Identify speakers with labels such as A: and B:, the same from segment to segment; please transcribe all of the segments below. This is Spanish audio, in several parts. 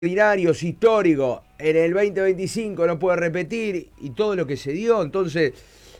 A: extraordinarios, históricos, en el 2025 no puede repetir y todo lo que se dio. Entonces,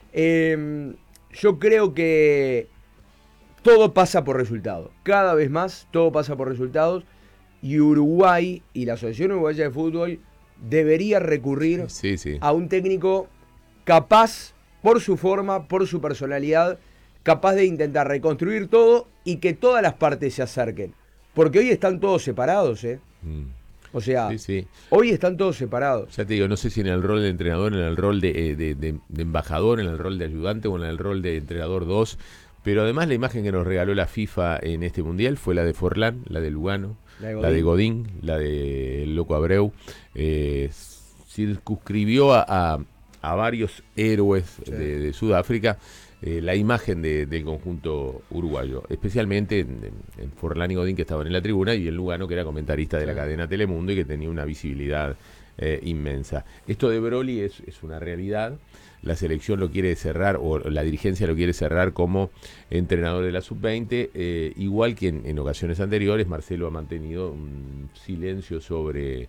A: yo creo que todo pasa por resultados. Cada vez más todo pasa por resultados y Uruguay y la Asociación Uruguaya de Fútbol debería recurrir a un técnico capaz, por su forma, por su personalidad, capaz de intentar reconstruir todo y que todas las partes se acerquen. Porque hoy están todos separados, ¿eh? O sea, hoy están todos separados.
B: Ya te digo, no sé si en el rol de entrenador, en el rol de embajador, en el rol de ayudante o en el rol de entrenador 2. Pero además la imagen que nos regaló la FIFA en este Mundial fue la de Forlán, la de Lugano, la de Godín, la de Loco Abreu. Circunscribió a varios héroes de Sudáfrica la imagen del conjunto uruguayo, especialmente en Forlán y Godín, que estaban en la tribuna, y en Lugano, que era comentarista de la cadena Telemundo y que tenía una visibilidad inmensa. Esto de Broly es una realidad. La selección lo quiere cerrar, o la dirigencia lo quiere cerrar como entrenador de la sub-20, igual que en ocasiones anteriores. Marcelo ha mantenido un silencio sobre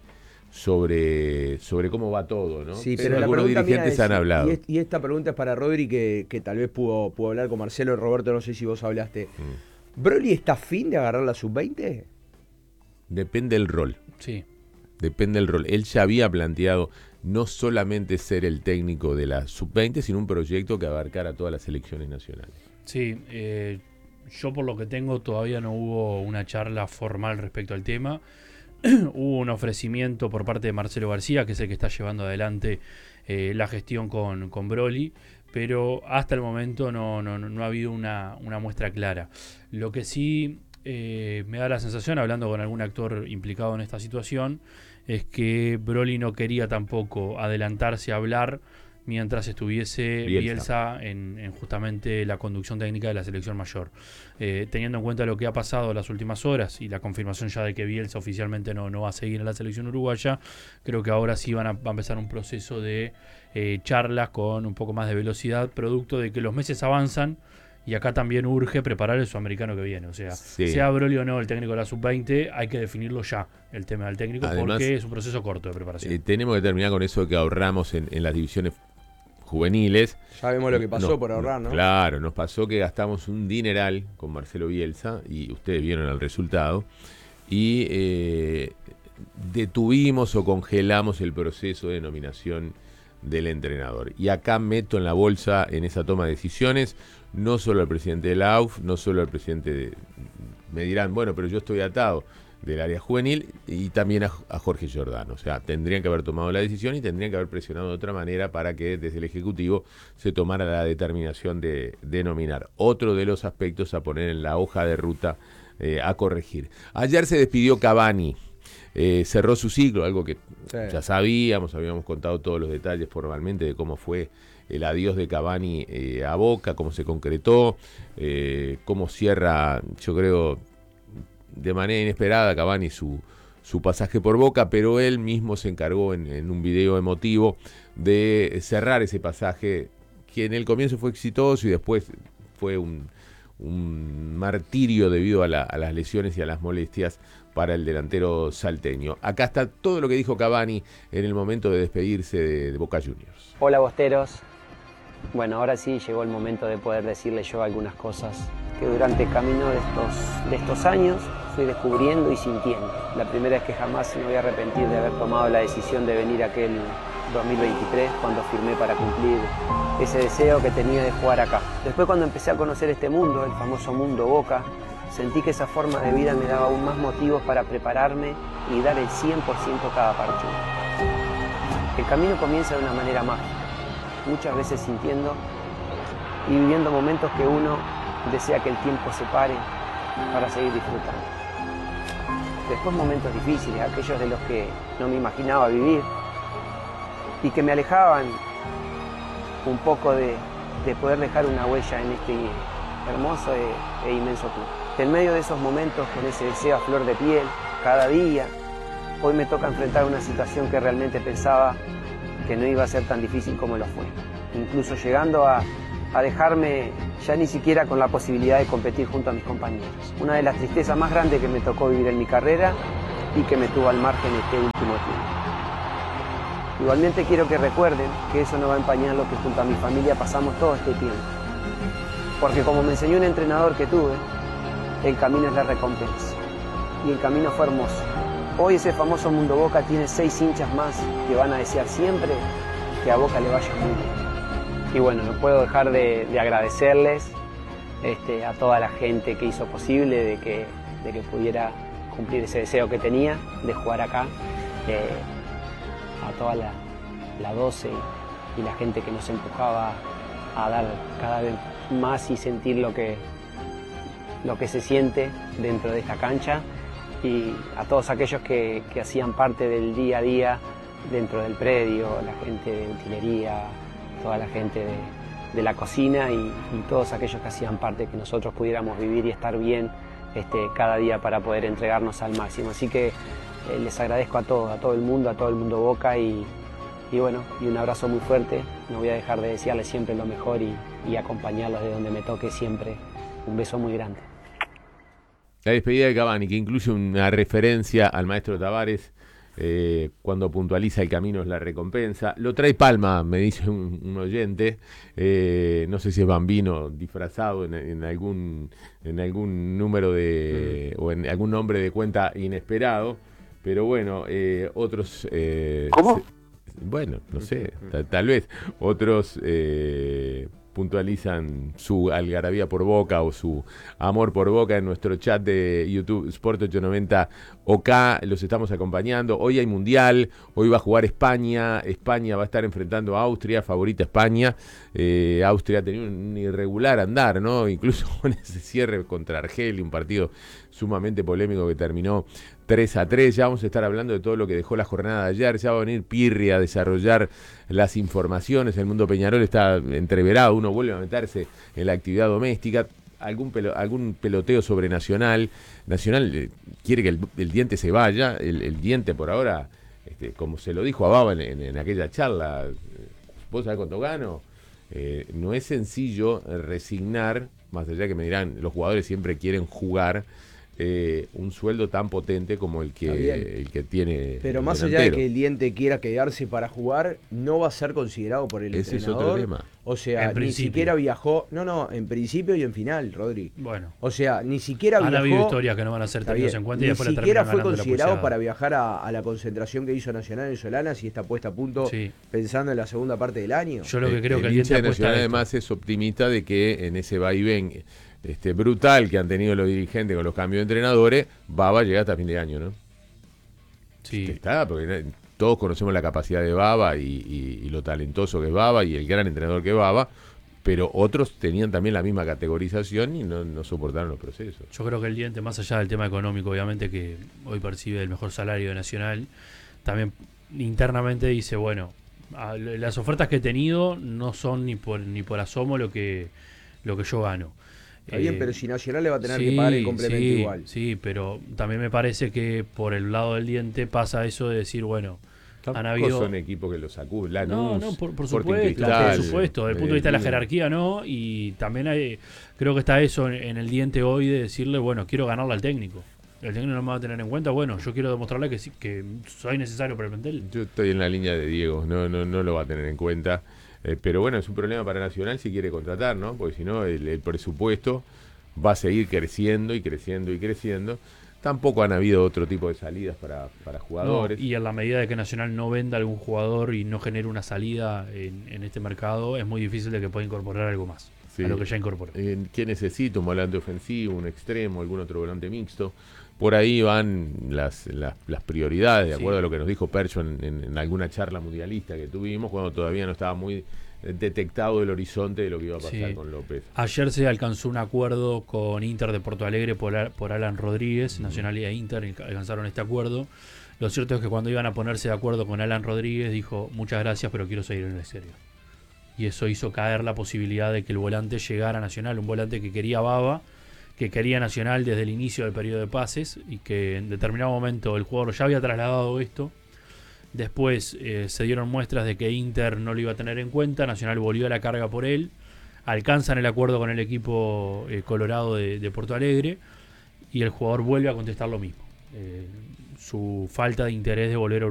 B: cómo va todo, ¿no?
A: Sí, pero
B: algunos dirigentes han hablado.
A: Y esta pregunta es para Rodri, que tal vez pudo hablar con Marcelo. Roberto, no sé si vos hablaste. ¿Broly está a fin de agarrar la sub-20?
B: Depende del rol.
C: Sí.
B: Depende del rol. Él ya había planteado no solamente ser el técnico de la sub-20, sino un proyecto que abarcara todas las selecciones nacionales.
C: Sí, yo por lo que tengo todavía no hubo una charla formal respecto al tema. Hubo un ofrecimiento por parte de Marcelo García, que es el que está llevando adelante la gestión con Broly, pero hasta el momento no ha habido una muestra clara. Lo que sí me da la sensación, hablando con algún actor implicado en esta situación, es que Broly no quería tampoco adelantarse a hablar mientras estuviese Bielsa en justamente la conducción técnica de la selección mayor. Teniendo en cuenta lo que ha pasado las últimas horas y la confirmación ya de que Bielsa oficialmente no va a seguir en la selección uruguaya, creo que ahora sí va a empezar un proceso de charlas con un poco más de velocidad, producto de que los meses avanzan. Y acá también urge preparar el sudamericano que viene. O sea, sea Broly o no el técnico de la sub-20, hay que definirlo ya, el tema del técnico. Además, porque es un proceso corto de preparación.
B: Tenemos que terminar con eso que ahorramos en las divisiones juveniles.
A: Ya vemos lo que pasó por ahorrar, ¿no?
B: Claro, nos pasó que gastamos un dineral con Marcelo Bielsa, y ustedes vieron el resultado, y detuvimos o congelamos el proceso de nominación del entrenador. Y acá meto en la bolsa, en esa toma de decisiones, no solo al presidente de la AUF, no solo al presidente me dirán, bueno, pero yo estoy atado del área juvenil, y también a Jorge Giordano. O sea, tendrían que haber tomado la decisión y tendrían que haber presionado de otra manera para que desde el Ejecutivo se tomara la determinación de nominar. Otro de los aspectos a poner en la hoja de ruta a corregir. Ayer se despidió Cavani. Cerró su ciclo, algo que ya sabíamos, habíamos contado todos los detalles formalmente de cómo fue el adiós de Cavani a Boca, cómo se concretó, cómo cierra, yo creo, de manera inesperada Cavani su pasaje por Boca, pero él mismo se encargó en un video emotivo de cerrar ese pasaje, que en el comienzo fue exitoso y después fue un martirio debido a las lesiones y a las molestias para el delantero salteño. Acá está todo lo que dijo Cavani en el momento de despedirse de Boca Juniors.
D: Hola, bosteros. Bueno, ahora sí llegó el momento de poder decirles yo algunas cosas que durante el camino de estos años fui descubriendo y sintiendo. La primera es que jamás me voy a arrepentir de haber tomado la decisión de venir aquel 2023, cuando firmé para cumplir ese deseo que tenía de jugar acá. Después, cuando empecé a conocer este mundo, el famoso mundo Boca, sentí que esa forma de vida me daba aún más motivos para prepararme y dar el 100% cada partido. El camino comienza de una manera mágica, muchas veces sintiendo y viviendo momentos que uno desea que el tiempo se pare para seguir disfrutando. Después momentos difíciles, aquellos de los que no me imaginaba vivir y que me alejaban un poco de poder dejar una huella en este hermoso e inmenso club. En medio de esos momentos, con ese deseo a flor de piel, cada día, hoy me toca enfrentar una situación que realmente pensaba que no iba a ser tan difícil como lo fue. Incluso llegando a dejarme ya ni siquiera con la posibilidad de competir junto a mis compañeros. Una de las tristezas más grandes que me tocó vivir en mi carrera y que me tuvo al margen este último tiempo. Igualmente quiero que recuerden que eso no va a empañar lo que junto a mi familia pasamos todo este tiempo. Porque como me enseñó un entrenador que tuve, el camino es la recompensa. Y el camino fue hermoso. Hoy ese famoso Mundo Boca tiene 6 hinchas más que van a desear siempre que a Boca le vaya muy bien. Y bueno, no puedo dejar de agradecerles a toda la gente que hizo posible de que pudiera cumplir ese deseo que tenía de jugar acá. A toda la 12 y la gente que nos empujaba a dar cada vez más y sentir lo que se siente dentro de esta cancha, y a todos aquellos que hacían parte del día a día dentro del predio, la gente de utilería, toda la gente de la cocina y todos aquellos que hacían parte que nosotros pudiéramos vivir y estar bien cada día para poder entregarnos al máximo. Así que les agradezco a todo el mundo Boca y bueno, y un abrazo muy fuerte. No voy a dejar de desearles siempre lo mejor y acompañarlos de donde me toque siempre. Un beso muy grande.
B: La despedida de Cavani, que incluye una referencia al maestro Tavares, cuando puntualiza el camino es la recompensa. Lo trae Palma, me dice un oyente, no sé si es Bambino disfrazado en algún número de o en algún nombre de cuenta inesperado. Pero bueno, otros...
D: ¿Cómo?
B: Bueno, no sé, tal vez. Otros puntualizan su algarabía por Boca o su amor por Boca en nuestro chat de YouTube Sport 890 OK. Los estamos acompañando. Hoy hay Mundial, hoy va a jugar España. España va a estar enfrentando a Austria, favorita España. Austria ha tenido un irregular andar, ¿no? Incluso con ese cierre contra Argelia, un partido sumamente polémico que terminó 3-3. Ya vamos a estar hablando de todo lo que dejó la jornada de ayer. Ya va a venir Pirri a desarrollar las informaciones. El mundo Peñarol está entreverado. Uno vuelve a meterse en la actividad doméstica. Algún peloteo sobre Nacional. Nacional quiere que el Diente se vaya. El Diente por ahora, como se lo dijo a Baba en aquella charla, ¿vos sabés cuánto gano? No es sencillo resignar, más allá que me dirán, los jugadores siempre quieren jugar, un sueldo tan potente como el que tiene.
A: Pero más allá de que el Diente quiera quedarse para jugar, no va a ser considerado por el entrenador. Ese es otro tema. O sea, ni siquiera viajó. No, en principio y en final, Rodri.
C: Bueno.
A: O sea, ni siquiera viajó.
C: Han habido historias que no van a ser tenidas en cuenta y después
A: ni siquiera fue considerado para viajar a la concentración que hizo Nacional en Solanas y está puesta a punto pensando en la segunda parte del año.
C: Yo lo que creo que el
B: Diente Nacional además es optimista de que en ese vaivén brutal que han tenido los dirigentes con los cambios de entrenadores, Baba llega hasta fin de año, ¿no?
C: Sí.
B: Está, porque todos conocemos la capacidad de Baba y lo talentoso que es Baba y el gran entrenador que es Baba, pero otros tenían también la misma categorización y no soportaron los procesos.
C: Yo creo que el Diente, más allá del tema económico, obviamente, que hoy percibe el mejor salario de Nacional, también internamente dice, bueno, las ofertas que he tenido no son ni por asomo lo que yo gano.
A: Está bien, pero si Nacional le va a tener que pagar el complemento igual.
C: Sí, pero también me parece que por el lado del Diente pasa eso de decir, bueno, han habido...
B: son equipos que lo sacuden,
C: No, por supuesto, desde el punto de vista de la jerarquía, ¿no? Y también creo que está eso en el Diente hoy de decirle, bueno, quiero ganarle al técnico. El técnico no me va a tener en cuenta, bueno, yo quiero demostrarle que soy necesario para el plantel.
B: Yo estoy en la línea de Diego, no lo va a tener en cuenta. Pero bueno, es un problema para Nacional si quiere contratar, ¿no? Porque si no, el presupuesto va a seguir creciendo y creciendo y creciendo. Tampoco han habido otro tipo de salidas para jugadores.
C: No, y en la medida de que Nacional no venda algún jugador y no genere una salida en este mercado, es muy difícil de que pueda incorporar algo más a lo que ya incorporó.
B: ¿Qué necesita? Un volante ofensivo, un extremo, algún otro volante mixto. Por ahí van las prioridades, de acuerdo a lo que nos dijo Percho en alguna charla mundialista que tuvimos, cuando todavía no estaba muy detectado el horizonte de lo que iba a pasar con López.
C: Ayer se alcanzó un acuerdo con Inter de Porto Alegre por Alan Rodríguez, Nacional y Inter alcanzaron este acuerdo. Lo cierto es que cuando iban a ponerse de acuerdo con Alan Rodríguez dijo, muchas gracias, pero quiero seguir en el exterior. Y eso hizo caer la posibilidad de que el volante llegara a Nacional, un volante que quería Baba, que quería Nacional desde el inicio del periodo de pases y que en determinado momento el jugador ya había trasladado esto. Después se dieron muestras de que Inter no lo iba a tener en cuenta, Nacional volvió a la carga por él, alcanzan el acuerdo con el equipo colorado de Porto Alegre y el jugador vuelve a contestar lo mismo. su falta de interés de volver a